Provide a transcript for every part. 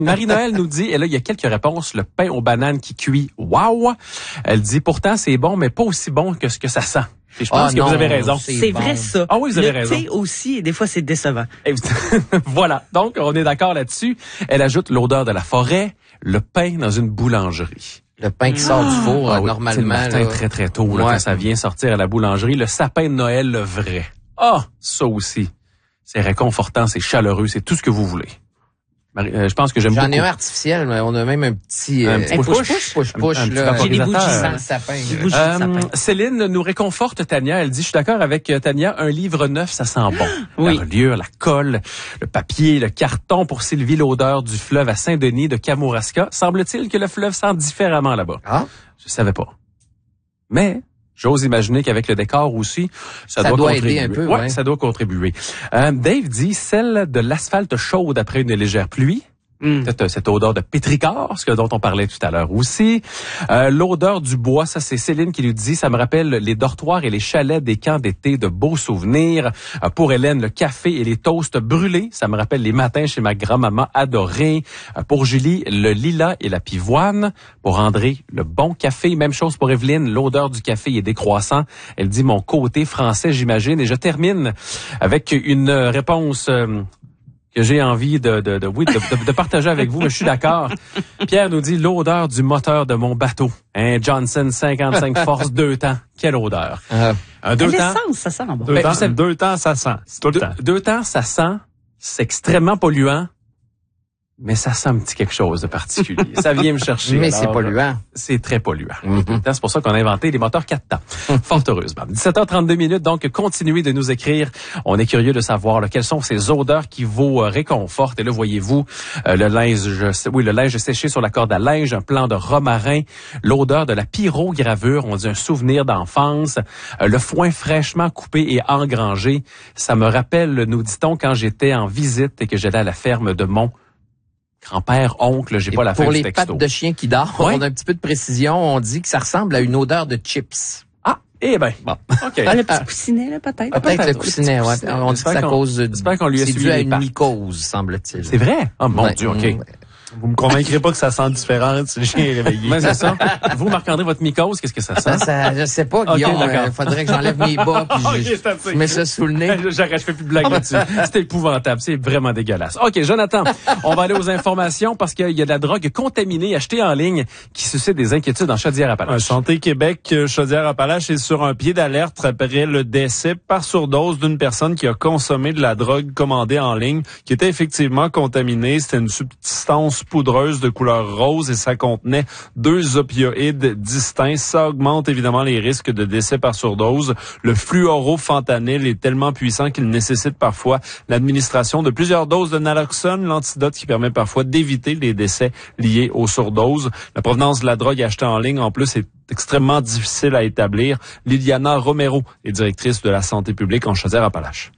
Marie-Noël nous dit, et là, il y a quelques réponses. Le pain aux bananes qui cuit, wow! Elle dit, pourtant, c'est bon, mais pas aussi bon que ce que ça sent. Et je pense que vous avez raison. C'est vrai, ça. Ah oui, vous avez raison. Le thé aussi, et des fois, c'est décevant. Voilà. Donc, on est d'accord là-dessus. Elle ajoute l'odeur de la forêt, le pain dans une boulangerie. Le pain qui sort du four, normalement. C'est le matin, très, très tôt, là, quand ça vient sortir à la boulangerie. Le sapin de Noël, le vrai. Ça aussi. C'est réconfortant, c'est chaleureux, c'est tout ce que vous voulez. Je pense que j'aime beaucoup. J'en ai un artificiel, mais on a même un petit push-push, là. J'ai des bougies sans le sapin. Céline nous réconforte, Tania. Elle dit, je suis d'accord avec Tania, un livre neuf, ça sent bon. Oui. La reliure, la colle, le papier, le carton pour Sylvie, l'odeur du fleuve à Saint-Denis de Kamouraska. Semble-t-il que le fleuve sent différemment là-bas. Ah? Je savais pas. Mais j'ose imaginer qu'avec le décor aussi, ça doit contribuer. Aider un peu, ouais, ça doit contribuer. Dave dit, celle de l'asphalte chaude après une légère pluie. Cette odeur de pétricor, ce dont on parlait tout à l'heure aussi. L'odeur du bois, ça c'est Céline qui nous dit, ça me rappelle les dortoirs et les chalets des camps d'été, de beaux souvenirs. Pour Hélène, le café et les toasts brûlés, ça me rappelle les matins chez ma grand-maman adorée. Pour Julie, le lilas et la pivoine. Pour André, le bon café. Même chose pour Evelyne, l'odeur du café est décroissant. Elle dit mon côté français, j'imagine. Et je termine avec une réponse que j'ai envie de partager avec vous, mais je suis d'accord. Pierre nous dit l'odeur du moteur de mon bateau. Un Johnson 55 Force 2 temps. Quelle odeur. Un 2 temps. L'essence, ça sent bon. 2 temps, ça sent. C'est tout le temps. 2 temps, ça sent. C'est extrêmement polluant. Mais ça sent un petit quelque chose de particulier. Ça vient me chercher. Mais c'est polluant. C'est très polluant. C'est pour ça qu'on a inventé les moteurs 4 temps. Fort heureusement. 17h32, donc continuez de nous écrire. On est curieux de savoir quelles sont ces odeurs qui vous réconfortent. Et là, voyez-vous, le linge séché sur la corde à linge, un plan de romarin, l'odeur de la pyrogravure, on dit un souvenir d'enfance, le foin fraîchement coupé et engrangé. Ça me rappelle, nous dit-on, quand j'étais en visite et que j'allais à la ferme de mon grand-père, oncle, j'ai pas la fin du texto. Pour les pattes de chien qui dort, on a un petit peu de précision. On dit que ça ressemble à une odeur de chips. Ah, eh ben, bon. OK. Le petit coussinet, là, peut-être. Peut-être le coussinet, ouais. On dit que c'est à cause c'est dû à une mycose, semble-t-il. C'est vrai? Oh, mon Dieu, OK. Vous me convaincrez pas que ça sent différent si le chien est réveillé. Mais c'est ça. Vous, Marc-André, votre mycose, qu'est-ce que ça sent? Je sais pas, Guillaume. Faudrait que j'enlève mes bas puis je mets ça sous le nez. Je fais plus de blague là-dessus. C'est épouvantable. C'est vraiment dégueulasse. OK, Jonathan, on va aller aux informations parce qu'il y a de la drogue contaminée achetée en ligne qui suscite des inquiétudes en Chaudière-Appalaches. Santé Québec, Chaudière-Appalaches est sur un pied d'alerte après le décès par surdose d'une personne qui a consommé de la drogue commandée en ligne qui était effectivement contaminée. C'était une substance poudreuse de couleur rose et ça contenait 2 opioïdes distincts. Ça augmente évidemment les risques de décès par surdose. Le fluorofentanyl est tellement puissant qu'il nécessite parfois l'administration de plusieurs doses de naloxone, l'antidote qui permet parfois d'éviter les décès liés aux surdoses. La provenance de la drogue achetée en ligne, en plus, est extrêmement difficile à établir. Liliana Romero est directrice de la santé publique en Chaudière-Appalaches.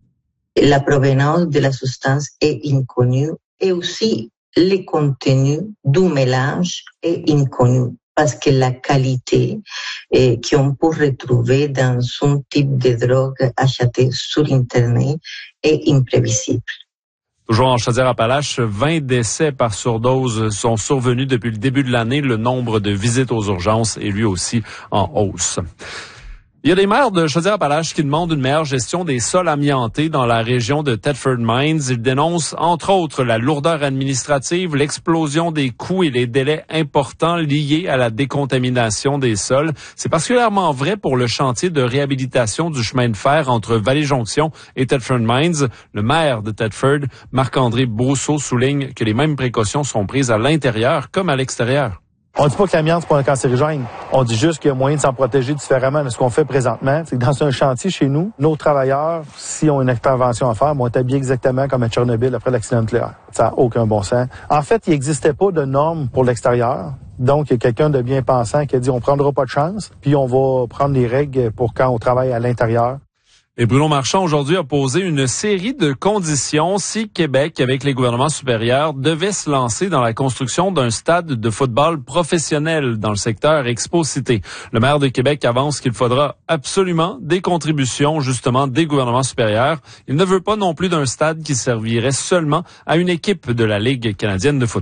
La provenance de la substance est inconnue et aussi le contenu du mélange est inconnu parce que la qualité qu'on peut retrouver dans un type de drogue achetée sur Internet est imprévisible. Toujours en Chaudière-Appalaches, 20 décès par surdose sont survenus depuis le début de l'année. Le nombre de visites aux urgences est lui aussi en hausse. Il y a des maires de Chaudière-Appalaches qui demandent une meilleure gestion des sols amiantés dans la région de Thetford Mines. Ils dénoncent, entre autres, la lourdeur administrative, l'explosion des coûts et les délais importants liés à la décontamination des sols. C'est particulièrement vrai pour le chantier de réhabilitation du chemin de fer entre Vallée-Jonction et Thetford Mines. Le maire de Thetford, Marc-André Brousseau, souligne que les mêmes précautions sont prises à l'intérieur comme à l'extérieur. On dit pas que l'amiante, c'est pas un cancérigène. On dit juste qu'il y a moyen de s'en protéger différemment de ce qu'on fait présentement. C'est que dans un chantier chez nous, nos travailleurs, si ont une intervention à faire, vont être habillés exactement comme à Tchernobyl après l'accident nucléaire. Ça n'a aucun bon sens. En fait, il n'existait pas de normes pour l'extérieur. Donc, il y a quelqu'un de bien pensant qui a dit on prendra pas de chance, puis on va prendre les règles pour quand on travaille à l'intérieur. Et Bruno Marchand, aujourd'hui, a posé une série de conditions si Québec, avec les gouvernements supérieurs, devait se lancer dans la construction d'un stade de football professionnel dans le secteur Expo-Cité. Le maire de Québec avance qu'il faudra absolument des contributions, justement, des gouvernements supérieurs. Il ne veut pas non plus d'un stade qui servirait seulement à une équipe de la Ligue canadienne de football.